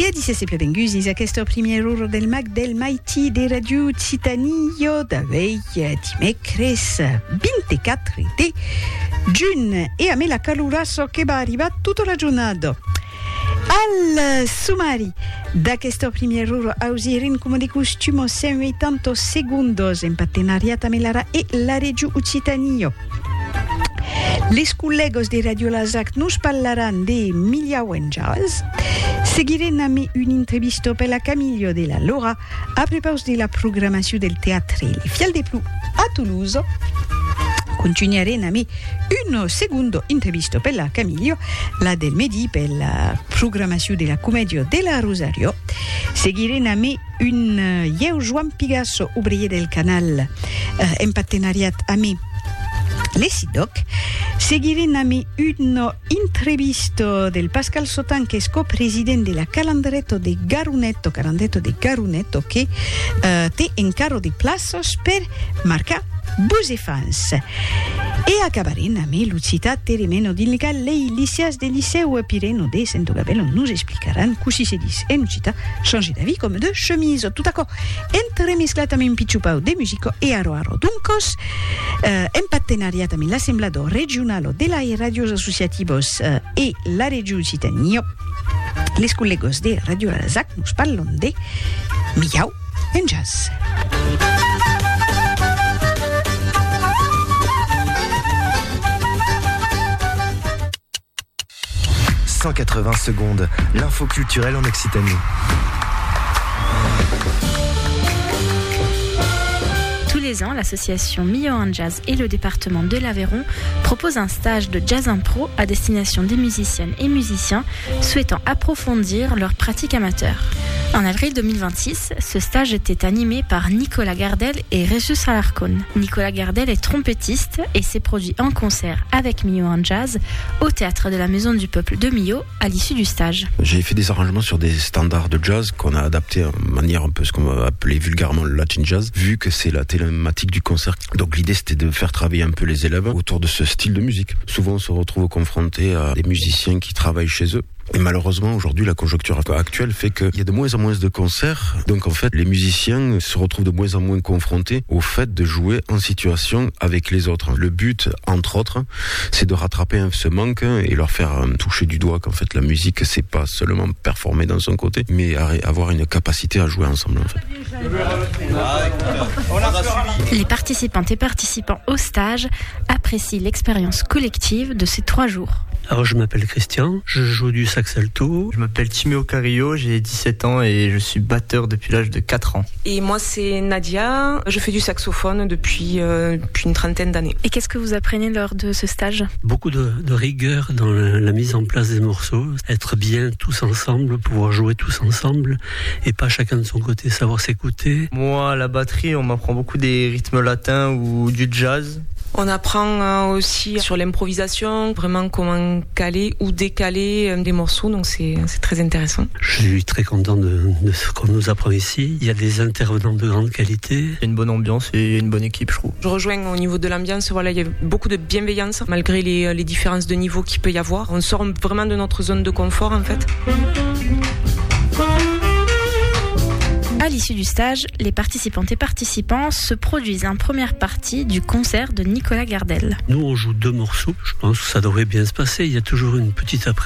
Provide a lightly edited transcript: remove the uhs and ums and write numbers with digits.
E di se bengusi a questo primo del mag del Mighty de Radio Citanio d'avei dimecres 24 de giugno e a me la calurasso che va arriva tutto la giornata. Al sumari da questo primo ausirin come di costume 80 segundos in partenariat Melara e la Regiu Citanio. Les collegos de Radio Lazac nos parlaran de Miliau en Jazz. Seguirem amb un entrevista per la Camillo de la Lora a propos de la programmació del teatre Les Fial de Plou a Toulouse. Continuerem amb un secondo intervista per la Camillo, la del midi per la programmació de la Comèdia de la Rosario. Seguirem amb un Joan Pigasso, ouvrier del canal, en partenariat amb Les Sidoc. Seguirem amb una entrevista del Pascal Sotan, que és copresident de la Calandretto de Garunetto, que té encara de places per marcar Busefans. E acabarem amb l'ucitat teremeno d'indicar les liceas del Liceu Pireno de Sant'Ogabello nous explicaran così se dice en ucita changer d'avis comme de chemise. Tout d'accord. Entremesclat amb un pitxupau de musico e aro duncos en partenariat amb l'Assemblado Regionalo de la Radios Associativos e la Regiu Citanio. Les collegos de Radio Lazac nos parlon de Miliau en Jazz. « 180 secondes, l'info culturelle en Occitanie. Tous les ans, l'association Miliau en Jazz et le département de l'Aveyron proposent un stage de jazz impro à destination des musiciennes et musiciens souhaitant approfondir leur pratique amateur. En avril 2026, ce stage était animé par Nicolas Gardel et Régis Alarcón. Nicolas Gardel est trompettiste et s'est produit en concert avec Miliau en Jazz au théâtre de la Maison du Peuple de Millau à l'issue du stage. J'ai fait des arrangements sur des standards de jazz qu'on a adaptés en manière un peu ce qu'on va appeler vulgairement le Latin Jazz, vu que c'est la thématique du concert. Donc l'idée c'était de faire travailler un peu les élèves autour de ce style de musique. Souvent on se retrouve confronté à des musiciens qui travaillent chez eux. Et malheureusement, aujourd'hui, la conjoncture actuelle fait qu'il y a de moins en moins de concerts. Donc, en fait, les musiciens se retrouvent de moins en moins confrontés au fait de jouer en situation avec les autres. Le but, entre autres, c'est de rattraper ce manque et leur faire toucher du doigt qu'en fait, la musique, c'est pas seulement performer dans son côté, mais avoir une capacité à jouer ensemble, en fait. Les participantes et participants au stage apprécient l'expérience collective de ces 3 jours. Alors je m'appelle Christian, je joue du sax alto. Je m'appelle Timéo Carillo, j'ai 17 ans et je suis batteur depuis l'âge de 4 ans. Et moi c'est Nadia, je fais du saxophone depuis une trentaine d'années. Et qu'est-ce que vous apprenez lors de ce stage ? Beaucoup de rigueur dans la mise en place des morceaux, être bien tous ensemble, pouvoir jouer tous ensemble et pas chacun de son côté, savoir s'écouter. Moi à la batterie on m'apprend beaucoup des rythmes latins ou du jazz. On apprend aussi sur l'improvisation, vraiment comment caler ou décaler des morceaux, donc c'est très intéressant. Je suis très content de ce qu'on nous apprend ici. Il y a des intervenants de grande qualité. Il y a une bonne ambiance et une bonne équipe, je trouve. Je rejoins au niveau de l'ambiance, voilà, il y a beaucoup de bienveillance, malgré les différences de niveau qu'il peut y avoir. On sort vraiment de notre zone de confort, en fait. À l'issue du stage, les participantes et participants se produisent en première partie du concert de Nicolas Gardel. Nous, on joue 2 morceaux. Je pense que ça devrait bien se passer. Il y a toujours une petite